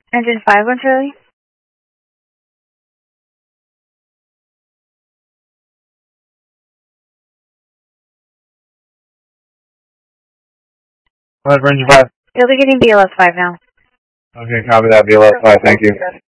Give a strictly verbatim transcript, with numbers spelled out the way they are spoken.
Engine five one Charlie. Go ahead for engine five. You'll be getting B L S five now. Okay, copy that, B L S five, thank you.